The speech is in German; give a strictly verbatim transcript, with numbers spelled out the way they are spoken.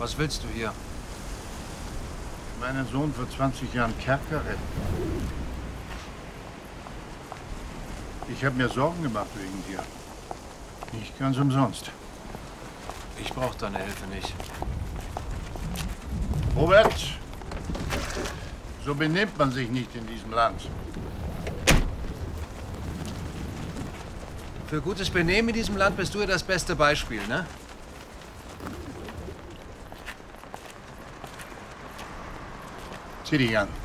Was willst du hier? Meinen Sohn vor zwanzig Jahren Kerker retten. Ich habe mir Sorgen gemacht wegen dir. Nicht ganz umsonst. Ich brauche deine Hilfe nicht. Robert, so benimmt man sich nicht in diesem Land. Für gutes Benehmen in diesem Land bist du ja das beste Beispiel, ne? Zieh dich an.